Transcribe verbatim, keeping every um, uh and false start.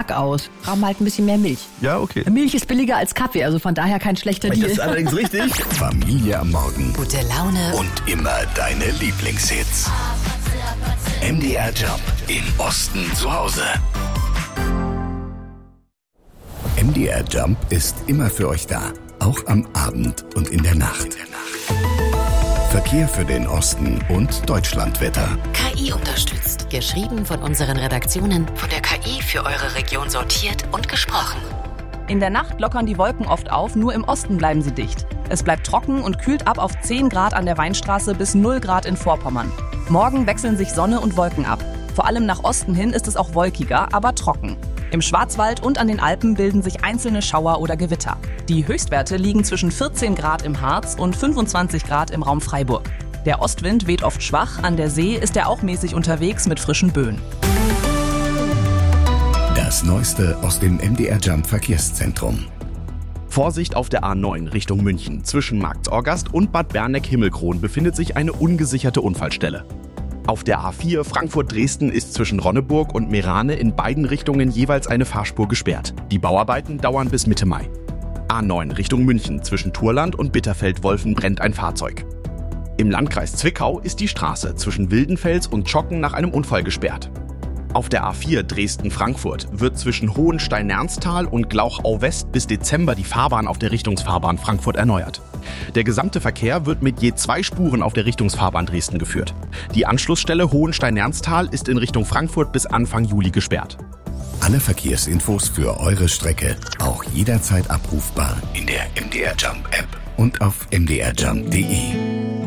Quark aus. Brauchen halt ein bisschen mehr Milch. Ja, okay. Milch ist billiger als Kaffee, also von daher kein schlechter Deal. Das ist allerdings richtig. Familie am Morgen. Gute Laune. Und immer deine Lieblingshits. M D R Jump im Osten zu Hause. M D R Jump ist immer für euch da. Auch am Abend und in der Nacht. Verkehr für den Osten und Deutschlandwetter. K I unterstützt. Geschrieben von unseren Redaktionen. Von der K I für eure Region sortiert und gesprochen. In der Nacht lockern die Wolken oft auf, nur im Osten bleiben sie dicht. Es bleibt trocken und kühlt ab auf zehn Grad an der Weinstraße bis null Grad in Vorpommern. Morgen wechseln sich Sonne und Wolken ab. Vor allem nach Osten hin ist es auch wolkiger, aber trocken. Im Schwarzwald und an den Alpen bilden sich einzelne Schauer oder Gewitter. Die Höchstwerte liegen zwischen vierzehn Grad im Harz und fünfundzwanzig Grad im Raum Freiburg. Der Ostwind weht oft schwach, an der See ist er auch mäßig unterwegs mit frischen Böen. Das Neueste aus dem M D R Jump Verkehrszentrum. Vorsicht auf der A neun Richtung München. Zwischen Marktsorgast und Bad Berneck-Himmelkron befindet sich eine ungesicherte Unfallstelle. Auf der A vier Frankfurt-Dresden ist zwischen Ronneburg und Meerane in beiden Richtungen jeweils eine Fahrspur gesperrt. Die Bauarbeiten dauern bis Mitte Mai. A neun Richtung München. Zwischen Turland und Bitterfeld-Wolfen brennt ein Fahrzeug. Im Landkreis Zwickau ist die Straße zwischen Wildenfels und Schocken nach einem Unfall gesperrt. Auf der A vier Dresden-Frankfurt wird zwischen Hohenstein-Nernstal und Glauchau-West bis Dezember die Fahrbahn auf der Richtungsfahrbahn Frankfurt erneuert. Der gesamte Verkehr wird mit je zwei Spuren auf der Richtungsfahrbahn Dresden geführt. Die Anschlussstelle Hohenstein-Nernstal ist in Richtung Frankfurt bis Anfang Juli gesperrt. Alle Verkehrsinfos für eure Strecke auch jederzeit abrufbar in der M D R Jump App und auf m d r jump punkt d e.